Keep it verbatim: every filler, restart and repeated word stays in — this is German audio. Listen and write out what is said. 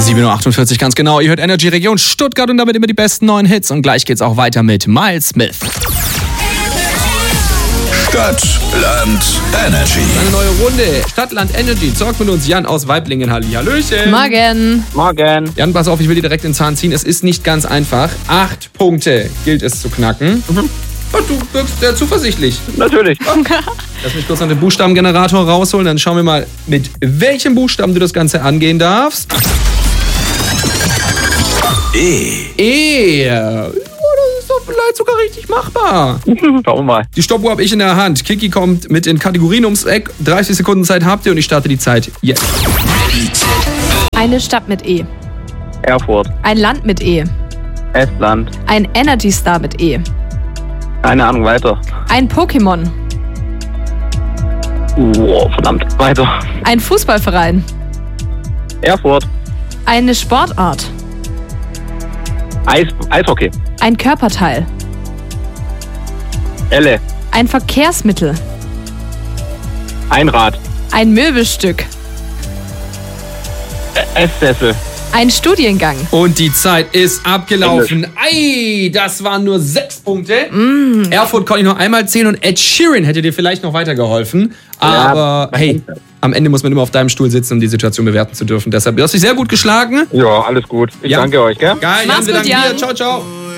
sieben Uhr achtundvierzig ganz genau. Ihr hört Energy Region Stuttgart und damit immer die besten neuen Hits. Und gleich geht's auch weiter mit Miles Smith. Stadt, Land, Energy. Eine neue Runde. Stadt, Land, Energy. Zockt mit uns Jan aus Weiblingen. Hallöchen. Morgen. Morgen. Jan, pass auf, ich will dir direkt den Zahn ziehen. Es ist nicht ganz einfach. Acht Punkte gilt es zu knacken. Mhm. Und du wirkst sehr zuversichtlich. Natürlich. Lass mich kurz noch den Buchstabengenerator rausholen. Dann schauen wir mal, mit welchem Buchstaben du das Ganze angehen darfst. E. E. Oh, das ist doch vielleicht sogar richtig machbar. Schauen wir mal. Die Stoppuhr habe ich in der Hand. Kiki kommt mit den Kategorien ums Eck. dreißig Sekunden Zeit habt ihr und ich starte die Zeit jetzt. Eine Stadt mit E. Erfurt. Ein Land mit E. Estland. Ein Energy Star mit E. Keine Ahnung, weiter. Ein Pokémon. Wow, verdammt. Weiter. Ein Fußballverein. Erfurt. Eine Sportart. Eis, Eishockey. Ein Körperteil. Elle. Ein Verkehrsmittel. Einrad. Ein Möbelstück. Esssessel. Ein Studiengang. Und die Zeit ist abgelaufen. Ei, das waren nur sechs Punkte. Mm. Erfurt konnte ich noch einmal zählen und Ed Sheeran hätte dir vielleicht noch weitergeholfen. Aber ja, hey, am Ende muss man immer auf deinem Stuhl sitzen, um die Situation bewerten zu dürfen. Deshalb, du hast dich sehr gut geschlagen. Ja, alles gut. Ich ja. danke euch, gell? Geil, Mach's Jan, wir gut, danken dir. Jan. Ciao, ciao.